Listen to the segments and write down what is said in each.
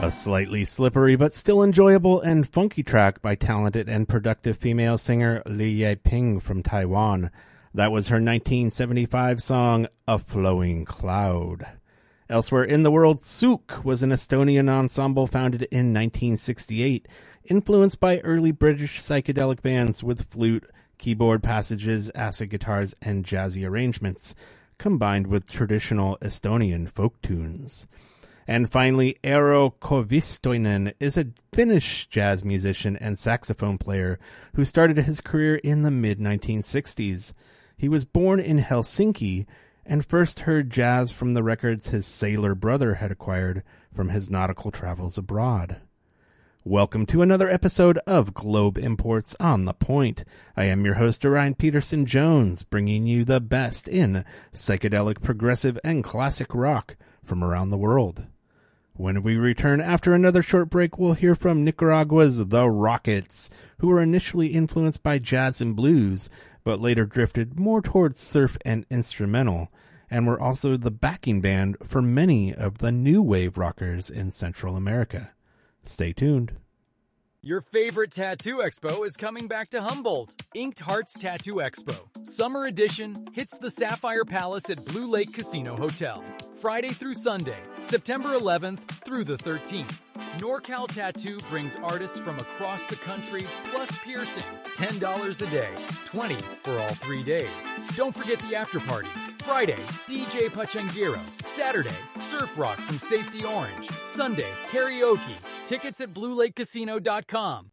A slightly slippery but still enjoyable and funky track by talented and productive female singer Li Yeping from Taiwan. That was her 1975 song, A Flowing Cloud. Elsewhere in the world, Souk was an Estonian ensemble founded in 1968, influenced by early British psychedelic bands with flute, keyboard passages, acid guitars, and jazzy arrangements, combined with traditional Estonian folk tunes. And finally, Eero Koivistoinen is a Finnish jazz musician and saxophone player who started his career in the mid-1960s. He was born in Helsinki and first heard jazz from the records his sailor brother had acquired from his nautical travels abroad. Welcome to another episode of Globe Imports on the Point. I am your host, Orion Peterson Jones, bringing you the best in psychedelic, progressive, and classic rock from around the world. When we return after another short break, we'll hear from Nicaragua's The Rockets, who were initially influenced by jazz and blues, but later drifted more towards surf and instrumental, and were also the backing band for many of the new wave rockers in Central America. Stay tuned. Your favorite tattoo expo is coming back to Humboldt. Inked Hearts Tattoo Expo. Summer edition hits the Sapphire Palace at Blue Lake Casino Hotel. Friday through Sunday, September 11th through the 13th. NorCal Tattoo brings artists from across the country, plus piercing. $10 a day, $20 for all 3 days. Don't forget the after parties. Friday, DJ Pachangiro. Saturday, Surf Rock from Safety Orange. Sunday, karaoke. Tickets at BlueLakeCasino.com.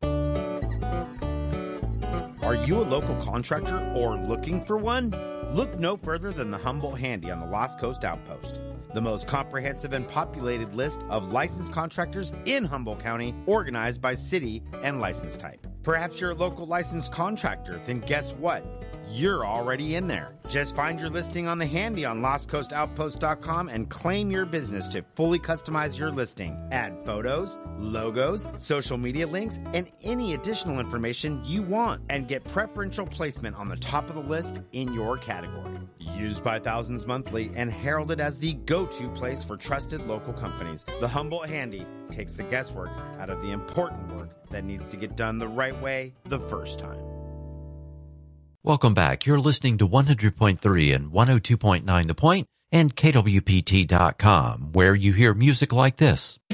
Are you a local contractor or looking for one? Look no further than the Humboldt Handy on the Lost Coast Outpost. The most comprehensive and populated list of licensed contractors in Humboldt County, organized by city and license type. Perhaps you're a local licensed contractor, then guess what? You're already in there. Just find your listing on the Handy on LostCoastOutpost.com and claim your business to fully customize your listing. Add photos, logos, social media links, and any additional information you want, and get preferential placement on the top of the list in your category. Used by thousands monthly and heralded as the go-to place for trusted local companies, the Humboldt Handy takes the guesswork out of the important work that needs to get done the right way the first time. Welcome back. You're listening to 100.3 and 102.9 The Point and KWPT.com, where you hear music like this.